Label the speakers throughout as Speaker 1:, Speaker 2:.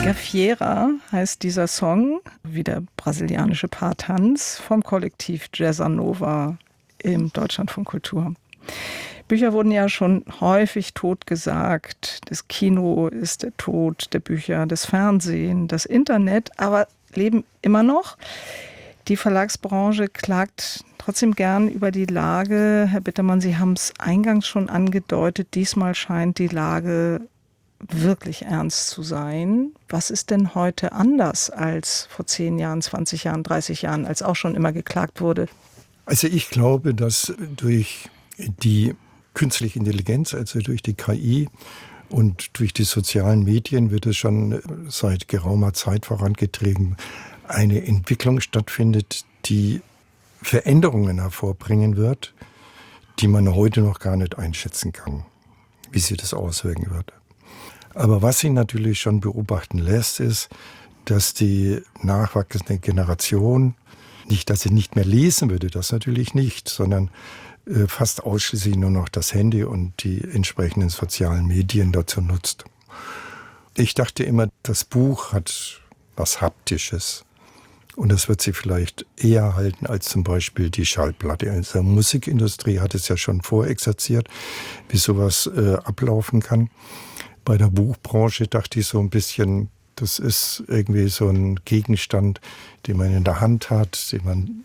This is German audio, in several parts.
Speaker 1: Gafieira heißt dieser Song, wie der brasilianische Paartanz, vom Kollektiv Jazza Nova im Deutschlandfunk Kultur. Bücher wurden ja schon häufig totgesagt. Das Kino ist der Tod der Bücher, das Fernsehen, das Internet, aber leben immer noch. Die Verlagsbranche klagt trotzdem gern über die Lage. Herr Bittermann, Sie haben es eingangs schon angedeutet, diesmal scheint die Lage wirklich ernst zu sein. Was ist denn heute anders als vor 10 Jahren, 20 Jahren, 30 Jahren, als auch schon immer geklagt wurde?
Speaker 2: Also ich glaube, dass durch die künstliche Intelligenz, also durch die KI und durch die sozialen Medien wird es schon seit geraumer Zeit vorangetrieben, eine Entwicklung stattfindet, die Veränderungen hervorbringen wird, die man heute noch gar nicht einschätzen kann, wie sie das auswirken wird. Aber was sich natürlich schon beobachten lässt, ist, dass die nachwachsende Generation, nicht, dass sie nicht mehr lesen würde, das natürlich nicht, sondern fast ausschließlich nur noch das Handy und die entsprechenden sozialen Medien dazu nutzt. Ich dachte immer, das Buch hat was Haptisches. Und das wird sie vielleicht eher halten als zum Beispiel die Schallplatte. Also die Musikindustrie hat es ja schon vorexerziert, wie sowas ablaufen kann. Bei der Buchbranche dachte ich so ein bisschen, das ist irgendwie so ein Gegenstand, den man in der Hand hat,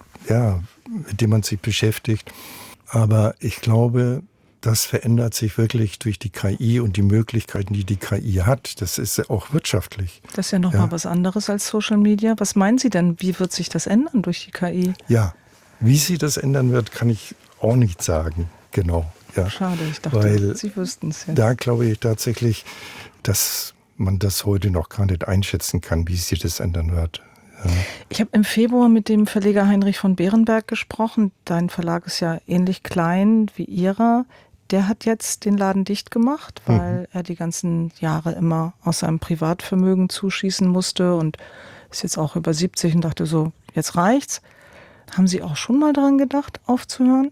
Speaker 2: mit dem man sich beschäftigt. Aber ich glaube, das verändert sich wirklich durch die KI und die Möglichkeiten, die die KI hat. Das ist ja auch wirtschaftlich.
Speaker 1: Das ist ja nochmal was anderes als Social Media. Was meinen Sie denn, wie wird sich das ändern durch die KI?
Speaker 2: Ja, wie sich das ändern wird, kann ich auch nicht sagen. Genau. Ja.
Speaker 1: Schade, ich dachte, Sie wüssten es jetzt.
Speaker 2: Da glaube ich tatsächlich, dass man das heute noch gar nicht einschätzen kann, wie sich das ändern wird. Ja. Ich
Speaker 1: habe im Februar mit dem Verleger Heinrich von Beerenberg gesprochen. Dein Verlag ist ja ähnlich klein wie Ihrer. Der hat jetzt den Laden dicht gemacht, weil er die ganzen Jahre immer aus seinem Privatvermögen zuschießen musste und ist jetzt auch über 70 und dachte so, jetzt reicht's. Haben Sie auch schon mal daran gedacht, aufzuhören?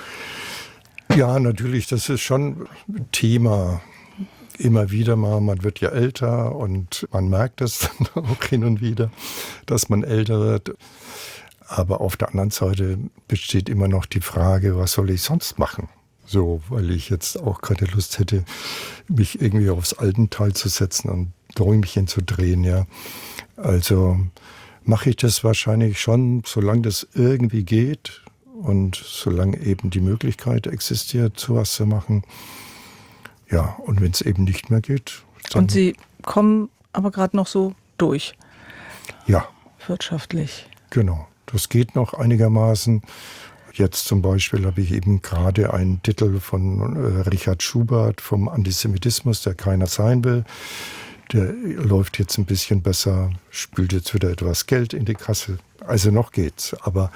Speaker 2: Ja, natürlich, das ist schon Thema. Immer wieder mal, man wird ja älter und man merkt es dann auch hin und wieder, dass man älter wird. Aber auf der anderen Seite besteht immer noch die Frage, was soll ich sonst machen? So, weil ich jetzt auch keine Lust hätte, mich irgendwie aufs Altental zu setzen und Däumchen zu drehen, ja. Also mache ich das wahrscheinlich schon, solange das irgendwie geht und solange eben die Möglichkeit existiert, sowas zu machen. Ja, und wenn es eben nicht mehr geht.
Speaker 1: Und Sie kommen aber gerade noch so durch?
Speaker 2: Ja.
Speaker 1: Wirtschaftlich?
Speaker 2: Genau, das geht noch einigermaßen. Jetzt zum Beispiel habe ich eben gerade einen Titel von Richard Schubert vom Antisemitismus, der keiner sein will. Der läuft jetzt ein bisschen besser, spült jetzt wieder etwas Geld in die Kasse. Also noch geht's, aber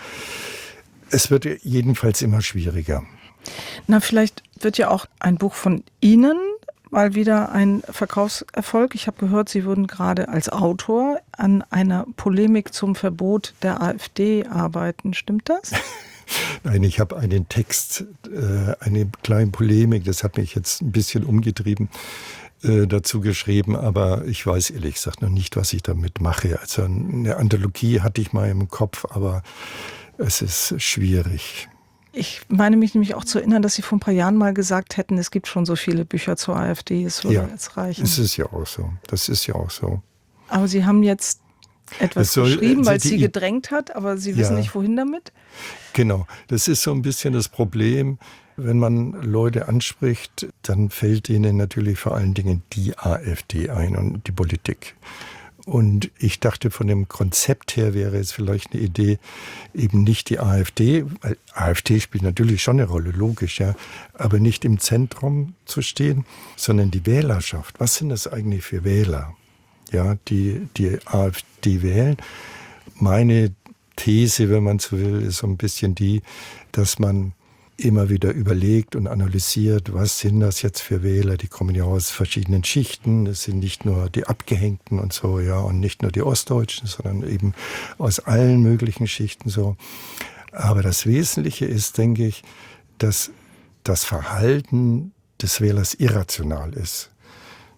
Speaker 2: es wird jedenfalls immer schwieriger.
Speaker 1: Na, vielleicht wird ja auch ein Buch von Ihnen mal wieder ein Verkaufserfolg. Ich habe gehört, Sie würden gerade als Autor an einer Polemik zum Verbot der AfD arbeiten. Stimmt das?
Speaker 2: Nein, ich habe einen Text, eine kleine Polemik, das hat mich jetzt ein bisschen umgetrieben, dazu geschrieben, aber ich weiß ehrlich gesagt noch nicht, was ich damit mache. Also eine Anthologie hatte ich mal im Kopf, aber es ist schwierig.
Speaker 1: Ich meine mich nämlich auch zu erinnern, dass Sie vor ein paar Jahren mal gesagt hätten, es gibt schon so viele Bücher zur AfD, es würde jetzt reichen.
Speaker 2: Das ist ja auch so. Das ist ja auch so.
Speaker 1: Aber Sie haben jetzt etwas geschrieben, weil es Sie gedrängt hat, aber Sie wissen nicht, wohin damit?
Speaker 2: Genau. Das ist so ein bisschen das Problem. Wenn man Leute anspricht, dann fällt ihnen natürlich vor allen Dingen die AfD ein und die Politik. Und ich dachte, von dem Konzept her wäre es vielleicht eine Idee, eben nicht die AfD, weil AfD spielt natürlich schon eine Rolle, logisch, ja, aber nicht im Zentrum zu stehen, sondern die Wählerschaft. Was sind das eigentlich für Wähler, ja, die AfD wählen? Meine These, wenn man so will, ist so ein bisschen die, dass man immer wieder überlegt und analysiert, was sind das jetzt für Wähler, die kommen ja aus verschiedenen Schichten, das sind nicht nur die Abgehängten und so, ja, und nicht nur die Ostdeutschen, sondern eben aus allen möglichen Schichten so. Aber das Wesentliche ist, denke ich, dass das Verhalten des Wählers irrational ist.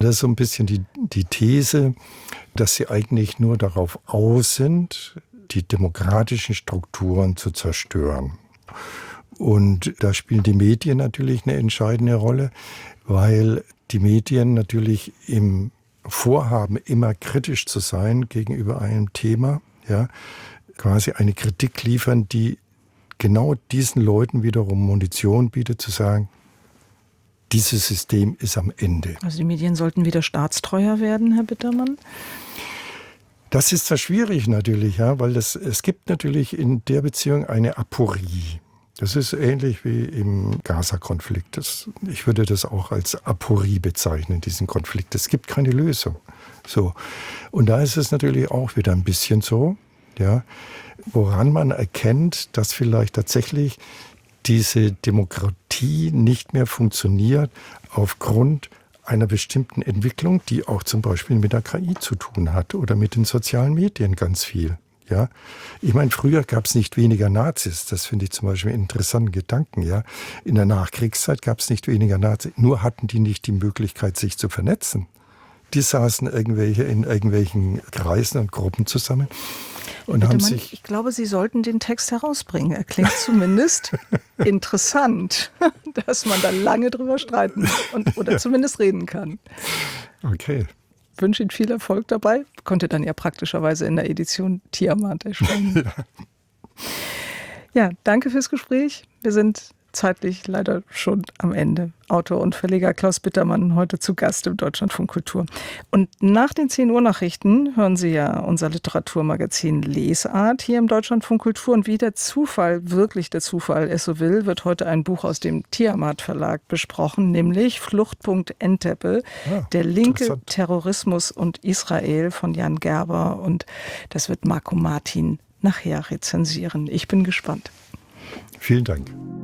Speaker 2: Das ist so ein bisschen die These, dass sie eigentlich nur darauf aus sind, die demokratischen Strukturen zu zerstören. Und da spielen die Medien natürlich eine entscheidende Rolle, weil die Medien natürlich im Vorhaben, immer kritisch zu sein gegenüber einem Thema, ja, quasi eine Kritik liefern, die genau diesen Leuten wiederum Munition bietet, zu sagen, dieses System ist am Ende.
Speaker 1: Also die Medien sollten wieder staatstreuer werden, Herr Bittermann?
Speaker 2: Das ist zwar schwierig natürlich, ja, weil es gibt natürlich in der Beziehung eine Aporie. Das ist ähnlich wie im Gaza-Konflikt. Ich würde das auch als Aporie bezeichnen, diesen Konflikt. Es gibt keine Lösung. So. Und da ist es natürlich auch wieder ein bisschen so, ja, woran man erkennt, dass vielleicht tatsächlich diese Demokratie nicht mehr funktioniert aufgrund einer bestimmten Entwicklung, die auch zum Beispiel mit der KI zu tun hat oder mit den sozialen Medien ganz viel. Ja, ich meine, früher gab es nicht weniger Nazis. Das finde ich zum Beispiel einen interessanten Gedanken. Ja, in der Nachkriegszeit gab es nicht weniger Nazis. Nur hatten die nicht die Möglichkeit, sich zu vernetzen. Die saßen in irgendwelchen Kreisen und Gruppen zusammen und haben sich.
Speaker 1: Ich glaube, Sie sollten den Text herausbringen. Er klingt zumindest interessant, dass man da lange drüber streiten oder zumindest reden kann.
Speaker 2: Okay.
Speaker 1: Ich wünsche Ihnen viel Erfolg dabei. Konnte dann ja praktischerweise in der Edition Tiamat erscheinen. Ja, danke fürs Gespräch. Wir sind zeitlich leider schon am Ende. Autor und Verleger Klaus Bittermann heute zu Gast im Deutschlandfunk Kultur. Und nach den 10 Uhr Nachrichten hören Sie ja unser Literaturmagazin Lesart hier im Deutschlandfunk Kultur. Und wie der Zufall, wirklich der Zufall es so will, wird heute ein Buch aus dem Tiamat Verlag besprochen, nämlich Fluchtpunkt Entebbe, der linke Terrorismus und Israel von Jan Gerber. Und das wird Marco Martin nachher rezensieren. Ich bin gespannt.
Speaker 2: Vielen Dank.